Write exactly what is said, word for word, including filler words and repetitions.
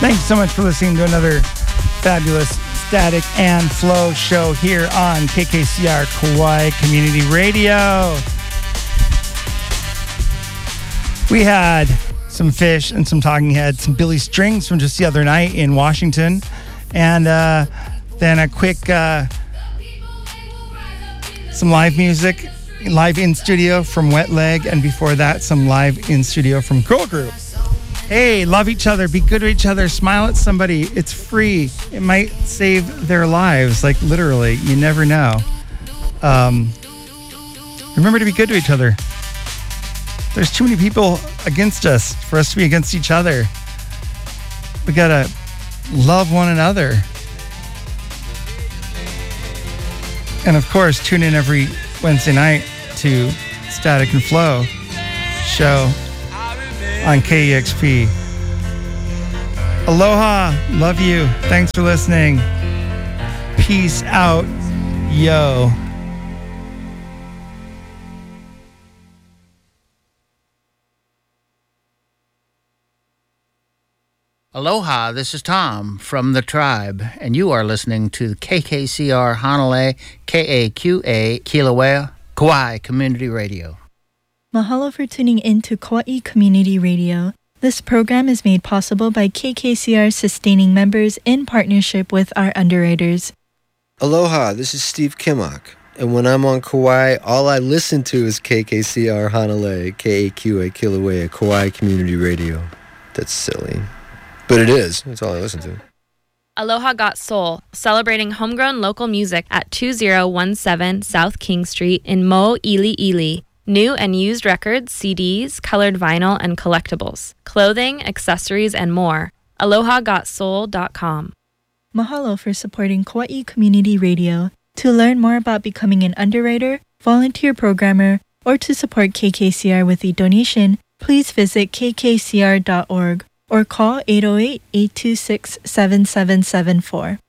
Thanks so much for listening to another fabulous Static and Flow show here on K K C R Kauai Community Radio. We had some Fish and some Talking Heads, some Billy Strings from just the other night in Washington, and uh, then a quick uh, some live music, live in studio from Wet Leg, and before that some live in studio from Girl Group. Hey, love each other, be good to each other, smile at somebody. It's free. It might save their lives, like literally. You never know. Um, remember to be good to each other. There's too many people against us for us to be against each other. We gotta love one another. And of course, tune in every Wednesday night to Static and Flow show on K E X P. Aloha. Love you. Thanks for listening. Peace out. Yo. Aloha, this is Tom from The Tribe, and you are listening to K K C R Hanalei, K A Q A, Kilauea, Kauai Community Radio. Mahalo for tuning in to Kauai Community Radio. This program is made possible by K K C R sustaining members in partnership with our underwriters. Aloha, this is Steve Kimmock, and when I'm on Kauai, all I listen to is K K C R Hanalei, K A Q A, Kilauea, Kauai Community Radio. That's silly. But it is. That's all I listen to. Aloha Got Soul, celebrating homegrown local music at two thousand seventeen South King Street in Mo'iliili. New and used records, C Ds, colored vinyl, and collectibles. Clothing, accessories, and more. aloha got soul dot com. Mahalo for supporting Kauai Community Radio. To learn more about becoming an underwriter, volunteer programmer, or to support K K C R with a donation, please visit k k c r dot org. or call eight oh eight, eight two six, seven seven seven four.